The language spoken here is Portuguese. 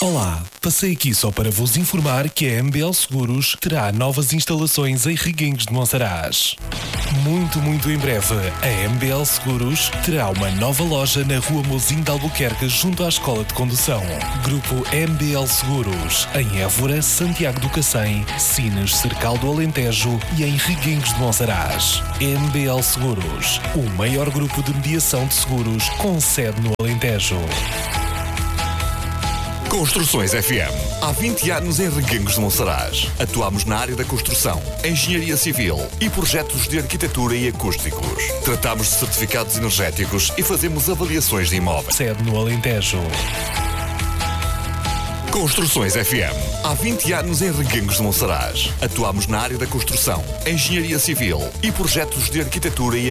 Olá, passei aqui só para vos informar que a MBL Seguros terá novas instalações em Reguengos de Monsaraz. Muito em breve, a MBL Seguros terá uma nova loja na Rua Mozinho de Albuquerque, junto à Escola de Condução. Grupo MBL Seguros, em Évora, Santiago do Cacém, Sines, Cercal do Alentejo e em Reguengos de Monsaraz. MBL Seguros, o maior grupo de mediação de seguros com sede no Alentejo. Construções FM. Há 20 anos em Reguengos de Monsaraz. Atuamos na área da construção, engenharia civil e projetos de arquitetura e acústicos. Tratamos de certificados energéticos e fazemos avaliações de imóveis. Sede no Alentejo. Construções FM. Há 20 anos em Reguengos de Monsaraz. Atuamos na área da construção, engenharia civil e projetos de arquitetura e